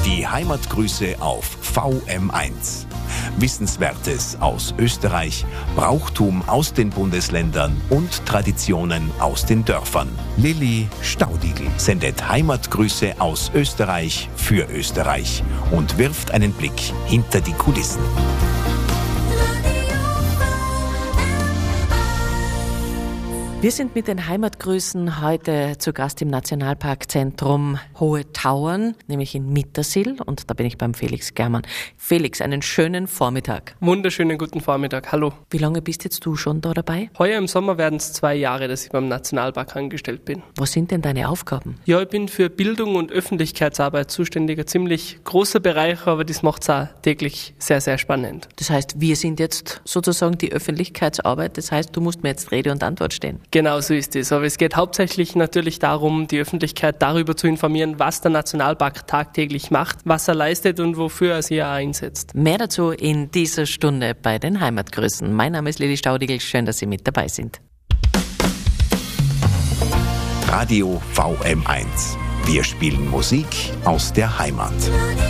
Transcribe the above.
Die Heimatgrüße auf VM1. Wissenswertes aus Österreich, Brauchtum aus den Bundesländern und Traditionen aus den Dörfern. Lilly Staudigl sendet Heimatgrüße aus Österreich für Österreich und wirft einen Blick hinter die Kulissen. Wir sind mit den Heimatgrüßen heute zu Gast im Nationalparkzentrum Hohe Tauern, nämlich in Mittersill, und da bin ich beim Felix Germann. Felix, einen schönen Vormittag. Wunderschönen guten Vormittag, hallo. Wie lange bist jetzt du schon da dabei? Heuer im Sommer werden es 2 Jahre, dass ich beim Nationalpark angestellt bin. Was sind denn deine Aufgaben? Ja, ich bin für Bildung und Öffentlichkeitsarbeit zuständig. Ein ziemlich großer Bereich, aber das macht es auch täglich sehr, sehr spannend. Das heißt, wir sind jetzt sozusagen die Öffentlichkeitsarbeit, das heißt, du musst mir jetzt Rede und Antwort stehen. Genau so ist es. Aber es geht hauptsächlich natürlich darum, die Öffentlichkeit darüber zu informieren, was der Nationalpark tagtäglich macht, was er leistet und wofür er sich auch einsetzt. Mehr dazu in dieser Stunde bei den Heimatgrüßen. Mein Name ist Lilly Staudigl. Schön, dass Sie mit dabei sind. Radio VM1. Wir spielen Musik aus der Heimat.